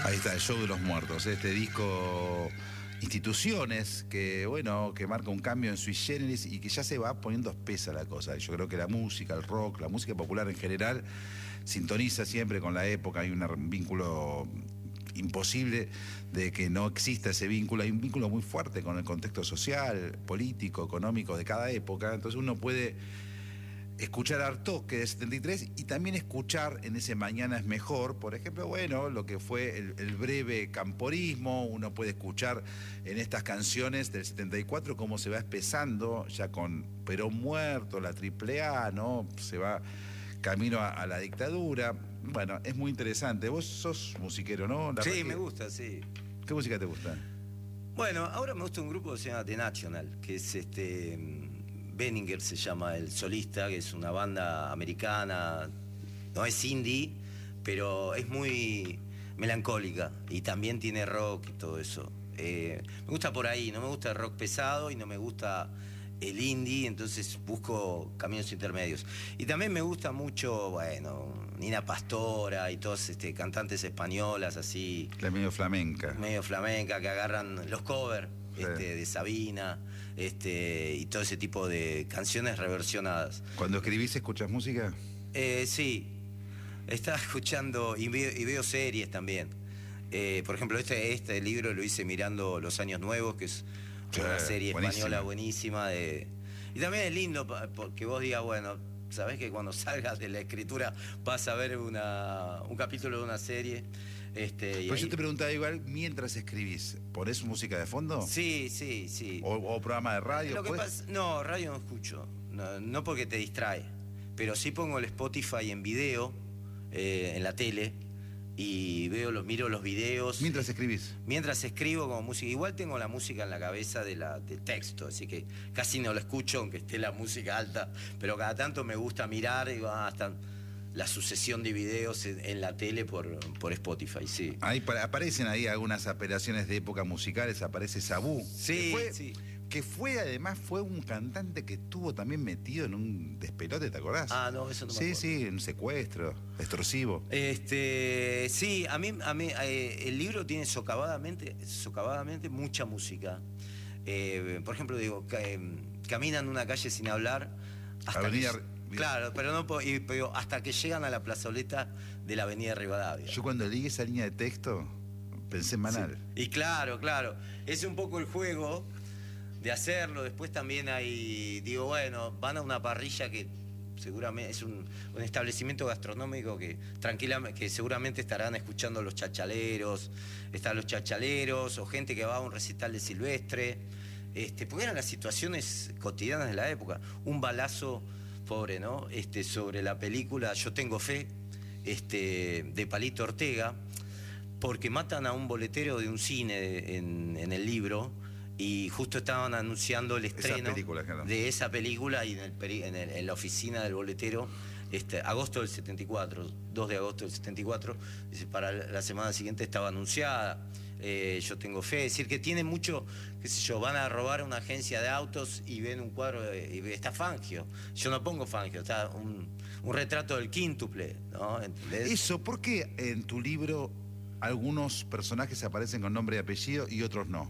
Ahí está, el Show de los Muertos, este disco Instituciones que, bueno, que marca un cambio en sui generis y que ya se va poniendo espesa la cosa. Yo creo que la música, el rock, la música popular en general sintoniza siempre con la época, hay un vínculo imposible de que no exista ese vínculo, hay un vínculo muy fuerte con el contexto social, político, económico de cada época, entonces uno puede escuchar Artoque de 73 y también escuchar en ese Mañana es Mejor, por ejemplo, bueno, lo que fue el breve camporismo. Uno puede escuchar en estas canciones del 74 cómo se va espesando, ya con Perón muerto, la AAA, ¿no? Se va camino a la dictadura. Bueno, es muy interesante. Vos sos musiquero, ¿no? Sí, me gusta, sí. ¿Qué música te gusta? Bueno, ahora me gusta un grupo que se llama The National, que es Benninger se llama el solista, que es una banda americana, no es indie, pero es muy melancólica y también tiene rock y todo eso. Me gusta por ahí, no me gusta el rock pesado y no me gusta el indie, entonces busco caminos intermedios. Y también me gusta mucho, bueno, Nina Pastora y todas cantantes españolas así. La medio flamenca. Medio flamenca, que agarran los covers. Sí. De Sabina, y todo ese tipo de canciones reversionadas. ¿Cuando escribís escuchas música? Sí, estaba escuchando y veo series también. Por ejemplo, este libro lo hice mirando Los Años Nuevos, que es una serie española buenísima. Y también es lindo porque vos digas, bueno, sabés que cuando salgas de la escritura vas a ver un capítulo de una serie. Pues yo te preguntaba igual, mientras escribís, ¿ponés música de fondo? Sí, sí, sí. ¿O programa de radio? No, radio no escucho, no porque te distrae, pero sí pongo el Spotify en video, en la tele, y miro los videos. ¿Mientras escribís? Mientras escribo como música. Igual tengo la música en la cabeza del texto, así que casi no lo escucho, aunque esté la música alta, pero cada tanto me gusta mirar y hasta la sucesión de videos en la tele por Spotify, sí. Aparecen ahí algunas apelaciones de época musicales, aparece Sabú. Sí, sí. Que además fue un cantante que estuvo también metido en un despelote, ¿te acordás? Ah, no, eso no me acuerdo. Sí, en un secuestro extorsivo. Sí, a mí el libro tiene socavadamente mucha música. Por ejemplo, digo, caminan una calle sin hablar hasta Avenida... Claro, pero hasta que llegan a la plazoleta de la avenida Rivadavia. Yo cuando leí esa línea de texto pensé en Manal. Sí. Y claro, es un poco el juego de hacerlo. Después también digo, bueno, van a una parrilla que seguramente es un establecimiento gastronómico que seguramente estarán escuchando los chachaleros, están los chachaleros o gente que va a un recital de Silvestre, porque eran las situaciones cotidianas de la época. Un balazo pobre, ¿no? Sobre la película Yo tengo fe, de Palito Ortega, porque matan a un boletero de un cine en el libro y justo estaban anunciando el estreno de esa película y en la oficina del boletero, agosto del 74, 2 de agosto del 74, dice, para la semana siguiente estaba anunciada. Yo tengo fe, es decir, que tiene mucho, qué sé yo, van a robar una agencia de autos y ven un cuadro y está Fangio. Yo no pongo Fangio, está un retrato del quíntuple, ¿no? ¿Entendés? Eso, ¿por qué en tu libro algunos personajes aparecen con nombre y apellido y otros no?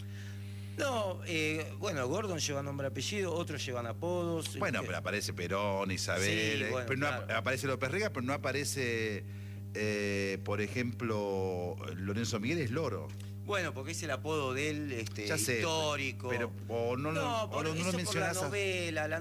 No, bueno, Gordon lleva nombre y apellido, otros llevan apodos. Bueno, pero aparece Perón, Isabel, sí, bueno, pero no claro. Aparece López Rega, pero no aparece... por ejemplo, Lorenzo Miguel es Loro. Bueno, porque es el apodo de él, ya sé, histórico. Pero no lo mencionás. Por la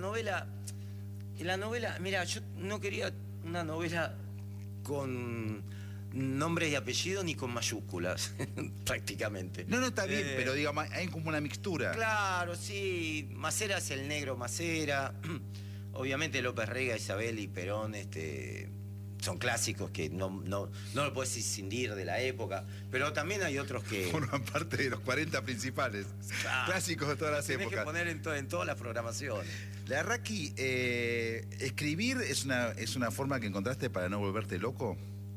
novela, mira, yo no quería una novela con nombres y apellidos ni con mayúsculas, prácticamente. No, está bien, pero digamos, hay como una mixtura. Claro, sí, Macera es el negro Macera. Obviamente López Rega, Isabel y Perón, son clásicos que no lo puedes escindir de la época, pero también hay otros que... Forman parte de los 40 principales, clásicos de todas las épocas. Tienes que poner en todas las programaciones. La Raki, ¿escribir es una forma que encontraste para no volverte loco?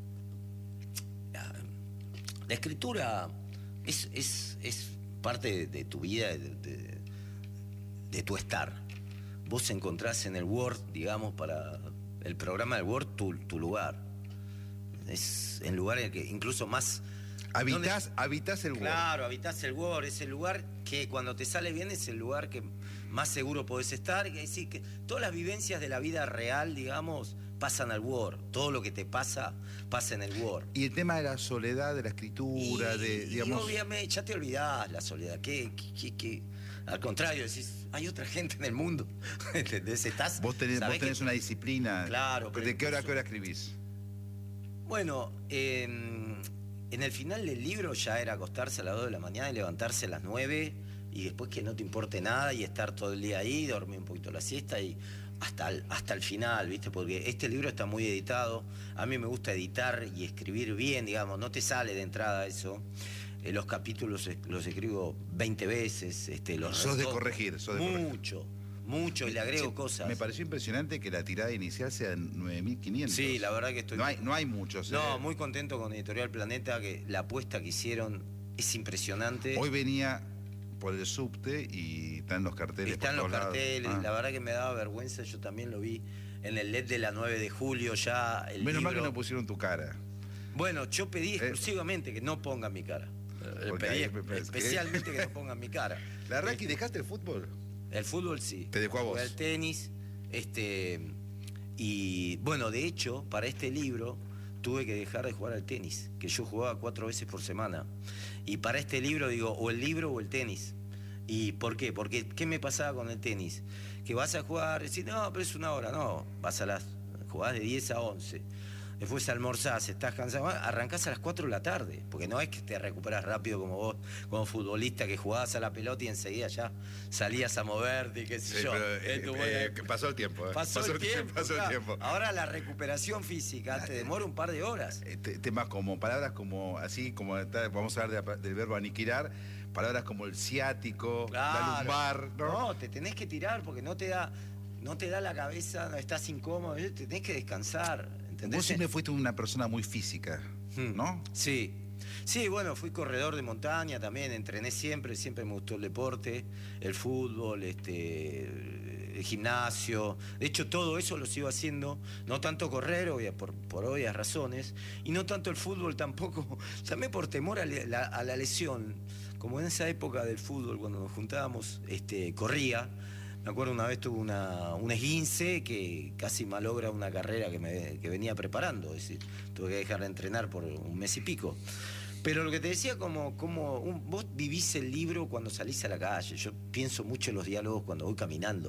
La escritura es parte de tu vida, de tu estar. Vos encontrás en el Word, digamos, para... el programa del Word, tu lugar. Es el lugar en el que incluso más Habitás el Word. Claro, habitás el Word, es el lugar que cuando te sale bien es el lugar que más seguro podés estar. Es decir, que todas las vivencias de la vida real, digamos, pasan al Word. Todo lo que te pasa en el Word. Y el tema de la soledad, de la escritura, digamos... Y obviamente, ya te olvidás la soledad. Al contrario, decís, hay otra gente en el mundo. ¿Entendés? Vos tenés una disciplina. Claro. ¿De qué hora a qué hora escribís? Bueno, en el final del libro ya era acostarse a las 2 de la mañana y levantarse a las 9 y después que no te importe nada y estar todo el día ahí, dormir un poquito la siesta y hasta el final, ¿viste? Porque este libro está muy editado. A mí me gusta editar y escribir bien, digamos, no te sale de entrada eso. Los capítulos los escribo 20 veces. Sos de corregir. Mucho, y le agrego cosas. Me pareció impresionante que la tirada inicial sea 9.500. Sí, la verdad que estoy... No hay muchos. No, muy contento con Editorial Planeta, que la apuesta que hicieron es impresionante. Hoy venía por el subte y están los carteles. Están los carteles, la verdad que me daba vergüenza, yo también lo vi en el LED de la 9 de julio ya. Menos mal que no pusieron tu cara. Bueno, yo pedí exclusivamente que no pongan mi cara. Pedí especialmente que no pongan mi cara. ¿La Raki dejaste el fútbol? El fútbol sí. ¿Te dejó a vos? Jugué al tenis. Y bueno, de hecho, para este libro tuve que dejar de jugar al tenis, que yo jugaba 4 veces por semana. Y para este libro digo, o el libro o el tenis. ¿Y por qué? Porque ¿qué me pasaba con el tenis? Que vas a jugar, decís, no, pero es 1 hora. No, jugás de 10 a 11. Después almorzás, estás cansado, arrancás a las 4 de la tarde, porque no es que te recuperas rápido como vos, como futbolista, que jugabas a la pelota y enseguida ya salías a moverte y qué sé yo. Pasó el tiempo. Pasó el tiempo. Ahora la recuperación física te demora un par de horas. Temas como, palabras como, así como, vamos a hablar del verbo aniquilar, palabras como el ciático, la lumbar, ¿no? No, te tenés que tirar porque no te da la cabeza, no estás incómodo, te tenés que descansar. ¿Entendés? Vos siempre fuiste una persona muy física, ¿no? Sí, bueno, fui corredor de montaña también, entrené siempre me gustó el deporte, el fútbol, el gimnasio. De hecho, todo eso lo sigo haciendo, no tanto correr, por obvias razones, y no tanto el fútbol tampoco, también por temor a la lesión. Como en esa época del fútbol, cuando nos juntábamos, corría. Me acuerdo una vez tuve un esguince que casi malogra una carrera que venía preparando. Es decir, tuve que dejar de entrenar por 1 mes y pico. Pero lo que te decía, vos vivís el libro cuando salís a la calle. Yo pienso mucho en los diálogos cuando voy caminando.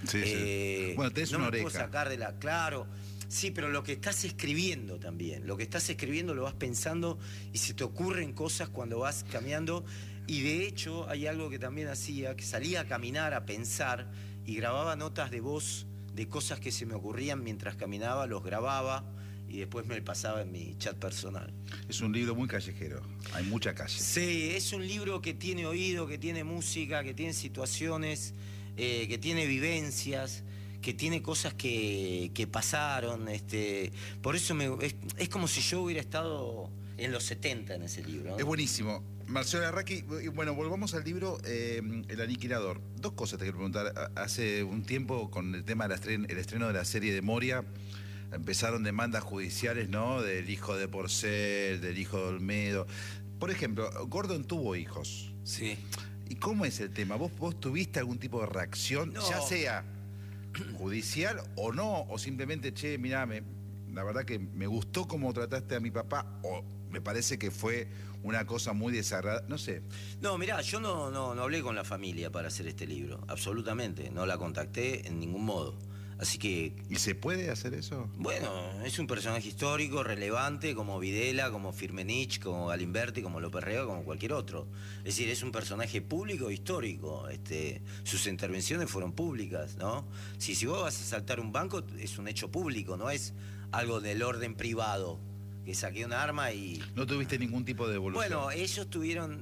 Sí. Bueno, tenés una oreja. No me puedo sacar de la... Claro, sí, pero lo que estás escribiendo también. Lo que estás escribiendo lo vas pensando y se te ocurren cosas cuando vas caminando. Y de hecho hay algo que también hacía, que salía a caminar, a pensar y grababa notas de voz de cosas que se me ocurrían mientras caminaba, los grababa y después me pasaba en mi chat personal. Es un libro muy callejero, hay mucha calle. Sí, es un libro que tiene oído, que tiene música, que tiene situaciones, que tiene vivencias, que tiene cosas que pasaron. Por eso es como si yo hubiera estado en los 70 en ese libro, ¿no? Es buenísimo. Marcelo Larraqui, bueno, volvamos al libro El Aniquilador. 2 cosas te quiero preguntar. Hace un tiempo, con el tema del estreno de la serie de Moria, empezaron demandas judiciales, ¿no? Del hijo de Porcel, del hijo de Olmedo. Por ejemplo, Gordon tuvo hijos. Sí. ¿Y cómo es el tema? ¿Vos tuviste algún tipo de reacción, ya sea judicial o no? O simplemente, che, mirá, la verdad que me gustó cómo trataste a mi papá, o me parece que fue una cosa muy desagradable, no sé. No, mirá, yo no hablé con la familia para hacer este libro, absolutamente, no la contacté en ningún modo. Así que... ¿Y se puede hacer eso? Bueno, es un personaje histórico, relevante, como Videla, como Firmenich, como Galimberti, como López Rega, como cualquier otro. Es decir, es un personaje público e histórico. Sus intervenciones fueron públicas, ¿no? Si vos vas a asaltar un banco, es un hecho público, no es algo del orden privado, que saqué un arma y... ¿No tuviste ningún tipo de devolución? Bueno, ellos tuvieron...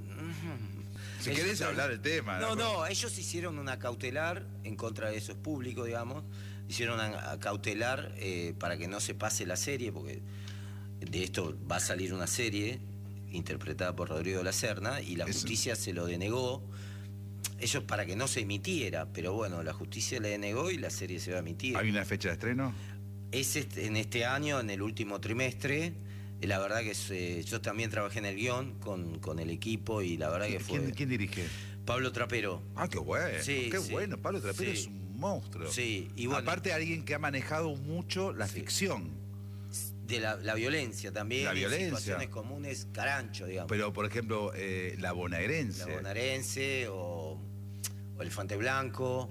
Si querés hablar del tema. No, ellos hicieron una cautelar en contra de eso, es público, digamos. Hicieron una cautelar para que no se pase la serie, porque de esto va a salir una serie interpretada por Rodrigo de la Serna y la justicia se lo denegó. Ellos para que no se emitiera, pero bueno, la justicia le denegó y la serie se va a emitir. ¿Hay una fecha de estreno? Es en este año, en el último trimestre. La verdad que yo también trabajé en el guión con el equipo y la verdad que fue... ¿Quién dirige? Pablo Trapero. Ah, qué bueno, Sí, qué sí, bueno. Pablo Trapero sí. es un monstruo. Sí, y bueno, aparte alguien que ha manejado mucho la ficción. de la violencia también, La violencia. situaciones comunes, Carancho, digamos. Pero, por ejemplo, La Bonaerense. La Bonaerense o Elefante Blanco,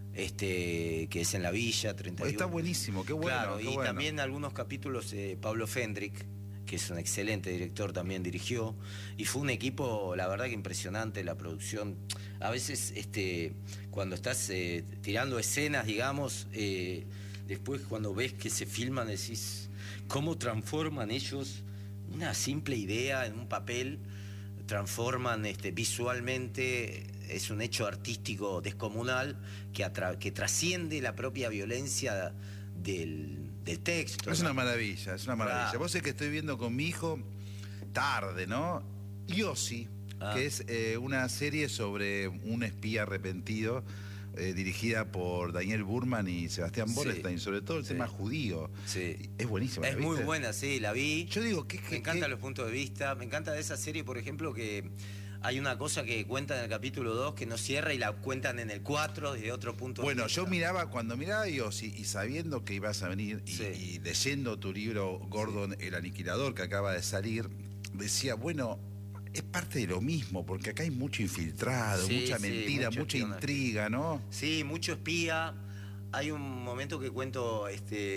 que es en la Villa, 31. Está buenísimo, qué bueno. Claro, qué y bueno. también algunos capítulos Pablo Fendrick, que es un excelente director, también dirigió. Y fue un equipo, la verdad que impresionante, la producción. A veces, cuando estás tirando escenas, digamos, después cuando ves que se filman, decís cómo transforman ellos una simple idea en un papel, transforman visualmente, es un hecho artístico descomunal que trasciende la propia violencia del texto. Es ¿no? una maravilla, es una maravilla. Claro. Vos sabés que estoy viendo con mi hijo, tarde, ¿no? Yossi, que es una serie sobre un espía arrepentido, dirigida por Daniel Burman y Sebastián Borenstein, sobre todo el tema judío. Sí. Es buenísima. Es muy buena, sí, la vi. Yo digo, me encantan los puntos de vista. Me encanta de esa serie, por ejemplo, que hay una cosa que cuentan en el capítulo 2 que no cierra y la cuentan en el 4 desde otro punto de vista. Bueno, yo miraba, cuando miraba Yossi y sabiendo que ibas a venir y leyendo tu libro Gordon, el Aniquilador, que acaba de salir, decía, bueno, es parte de lo mismo, porque acá hay mucho infiltrado, mucha mentira, mucha intriga, ¿no? Sí, mucho espía. Hay un momento que cuento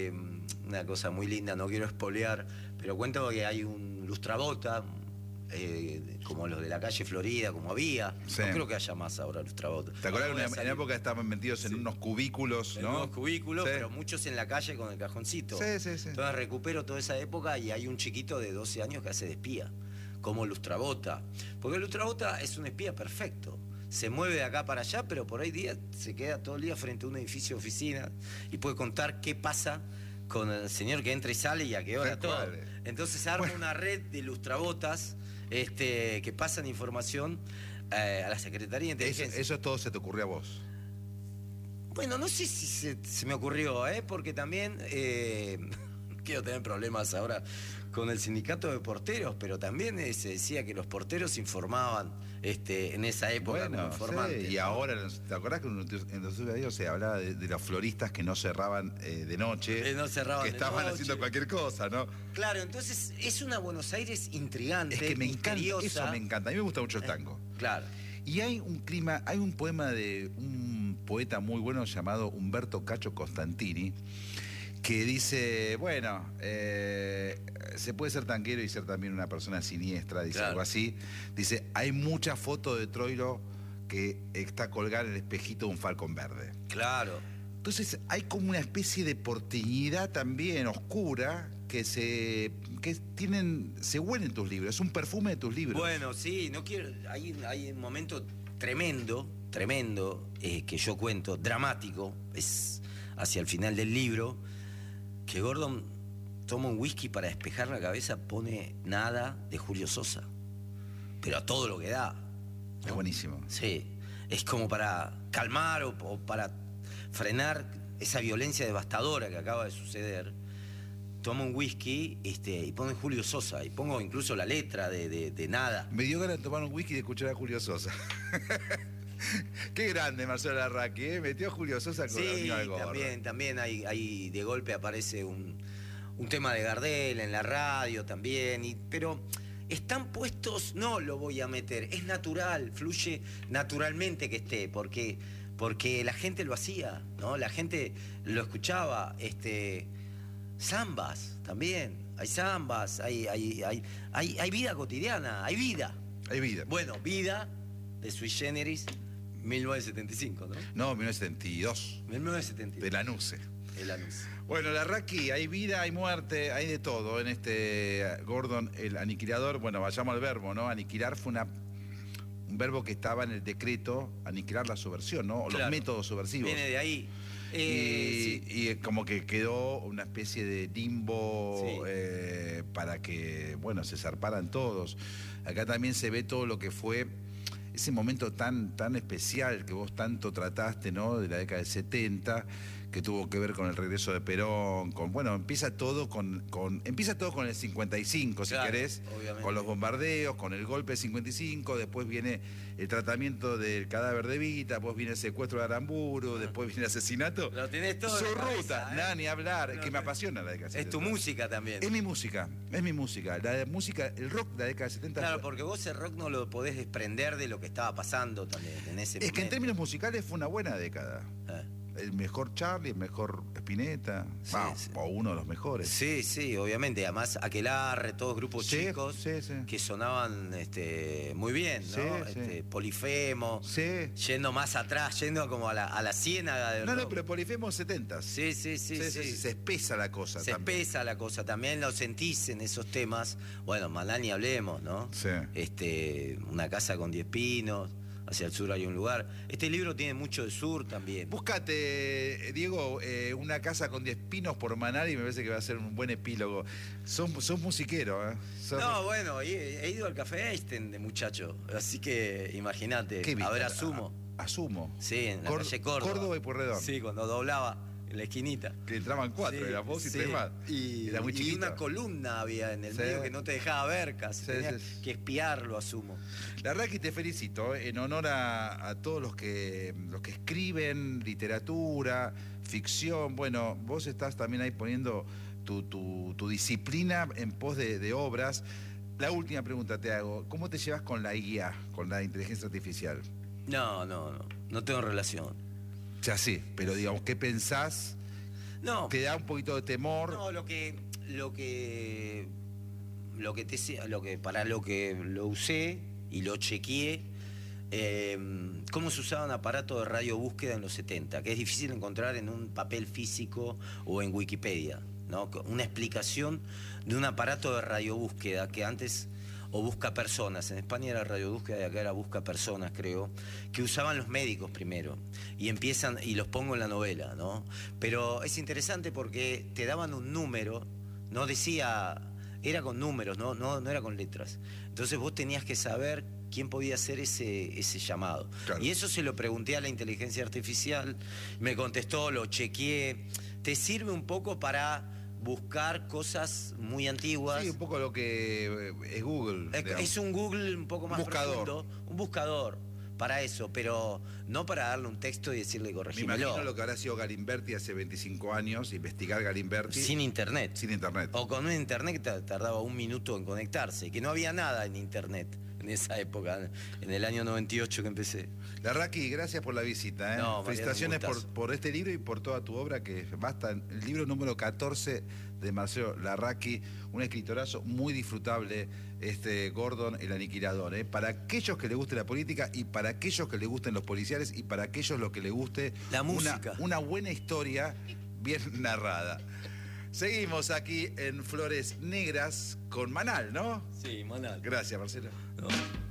una cosa muy linda, no quiero espolear, pero cuento que hay un lustrabota, como los de la calle Florida, como había. Sí. No creo que haya más ahora lustrabota. ¿Te acuerdas que en la época estaban metidos en unos cubículos, en ¿no? unos cubículos, Sí. pero muchos en la calle con el cajoncito. Sí. Entonces recupero toda esa época y hay un chiquito de 12 años que hace de espía, como lustrabota. Porque el lustrabota es un espía perfecto. Se mueve de acá para allá, pero por ahí día se queda todo el día frente a un edificio de oficina y puede contar qué pasa con el señor que entra y sale y a qué hora todo. Entonces arma una red de lustrabotas que pasan información a la Secretaría de Inteligencia. Eso todo se te ocurrió a vos. Bueno, no sé si se me ocurrió, porque también quiero tener problemas ahora con el sindicato de porteros, pero también se decía que los porteros informaban en esa época como informantes. Sí. Y ahora, ¿te acordás que en los videos se hablaba de los floristas que no cerraban de noche? Que no cerraban que de estaban noche. haciendo cualquier cosa, ¿no? Claro, entonces es una Buenos Aires intrigante, Es que me misteriosa. encanta, eso me encanta. A mí me gusta mucho el tango. Claro. Y hay un clima, hay un poema de un poeta muy bueno llamado Humberto Cacho Costantini, que dice, bueno, se puede ser tanquero y ser también una persona siniestra, dice algo así. Dice, hay mucha foto de Troilo que está colgada en el espejito de un falcón verde. Claro. Entonces hay como una especie de porteñidad también oscura que se huele en tus libros, es un perfume de tus libros. Bueno, sí, no quiero. Hay un momento tremendo, que yo cuento, dramático, es hacia el final del libro, que Gordon toma un whisky para despejar la cabeza, pone Nada de Julio Sosa. Pero a todo lo que da, ¿no? Es buenísimo. Sí, es como para calmar o para frenar esa violencia devastadora que acaba de suceder. Toma un whisky y pone Julio Sosa, y pongo incluso la letra de Nada. Me dio ganas de tomar un whisky y de escuchar a Julio Sosa. Qué grande Marcelo Larraqui, ¿eh? Metió a Julio Sosa con Sí, también hay de golpe aparece un tema de Gardel en la radio también, pero están puestos, no lo voy a meter, es natural, fluye naturalmente que esté, porque la gente lo hacía, ¿no? La gente lo escuchaba, zambas también, hay zambas, hay vida cotidiana, hay vida. Hay vida. Bueno, Vida de Sui Generis, 1975, ¿no? No, 1972. 1972. De Lanuse. El Lanuse. Bueno, Larraqui, hay vida, hay muerte, hay de todo en Gordon, el Aniquilador. Bueno, vayamos al verbo, ¿no? Aniquilar fue un verbo que estaba en el decreto, aniquilar la subversión, ¿no? O los métodos subversivos. Viene de ahí. Y como que quedó una especie de limbo para que, bueno, se zarparan todos. Acá también se ve todo lo que fue ese momento tan especial que vos tanto trataste, ¿no? De la década del 70, que tuvo que ver con el regreso de Perón, bueno, empieza todo con el 55, si Claro, querés, obviamente. con los bombardeos, con el golpe del 55, después viene el tratamiento del cadáver de Evita, después viene el secuestro de Aramburu, después viene el asesinato. Lo tenés todo Su en la ruta, cabeza, ¿eh? nada ni hablar, No, que me apasiona la década del Es tu 70. música también. Es mi música, es mi música. La música, el rock de la década del 70. Claro, porque vos el rock no lo podés desprender de lo que estaba pasando también en ese momento. Es que en términos musicales fue una buena década. Eh. El mejor Charlie, el mejor Spinetta, Sí, sí. o uno de los mejores. Sí, sí, obviamente. Además, Aquelarre, todos grupos Sí, chicos sí, sí. que sonaban muy bien, ¿no? Sí, sí. Polifemo, Sí. yendo más atrás, yendo como a la ciénaga del No, rock. no, pero Polifemo 70. Sí, sí, sí, sí. Se espesa la cosa Se también. espesa la cosa, también lo sentís en esos temas. Bueno, Maná ni hablemos, ¿no? Sí. Una casa con 10 pinos, hacia el sur hay un lugar. Este libro tiene mucho de sur también. Búscate, Diego, una casa con 10 pinos por Manal y me parece que va a ser un buen epílogo. Sos musiquero, ¿eh? No, bueno, he ido al Café Einstein de muchacho, así que imagínate, ¿Qué viste? a ver Asumo. Asumo. Sí, en la calle Córdoba. Córdoba y Pueyrredón. Sí, cuando doblaba en la esquinita. Que entraban 4, Sí, era vos y sí. 3 más. Era muy Y chiquito. una columna había en el Sí. medio que no te dejaba ver casi. Sí, Tenías sí. que espiarlo, Asumo. La verdad que te felicito, en honor a todos los que escriben literatura, ficción. Bueno, vos estás también ahí poniendo tu disciplina en pos de obras. La última pregunta te hago, ¿cómo te llevas con la IA, con la inteligencia artificial? No tengo relación. O sea, sí, pero digamos, ¿qué pensás? No, ¿Te da un poquito de temor? no, para lo que lo usé y lo chequeé, cómo se usaba un aparato de radiobúsqueda en los 70, que es difícil encontrar en un papel físico o en Wikipedia, ¿no? Una explicación de un aparato de radiobúsqueda que antes, o busca personas, en España era radiobúsqueda y acá era busca personas, creo, que usaban los médicos primero y empiezan, y los pongo en la novela, ¿no? Pero es interesante porque te daban un número, no decía, era con números, no era con letras. Entonces vos tenías que saber quién podía hacer ese llamado. Claro. Y eso se lo pregunté a la inteligencia artificial, me contestó, lo chequeé. Te sirve un poco para buscar cosas muy antiguas. Sí, un poco lo que es Google. digamos. Es un Google un poco más Buscador. profundo, un buscador para eso, pero no para darle un texto y decirle Me corregímelo. imagino lo que habrá sido Galimberti hace 25 años, investigar Galimberti Sin internet. sin internet. O con un internet que tardaba 1 minuto en conectarse, que no había nada en internet en esa época, en el año 98 que empecé. Larraqui, gracias por la visita. No, Mariano, felicitaciones un gustazo. por este libro y por toda tu obra, que basta. El libro número 14 de Marcelo Larraqui, un escritorazo muy disfrutable, Gordon, el aniquilador. Para aquellos que les guste la política y para aquellos que les gusten los policiales y para aquellos los que les guste La música. una buena historia bien narrada. Seguimos aquí en Flores Negras con Manal, ¿no? Sí, Manal. Gracias, Marcelo. No.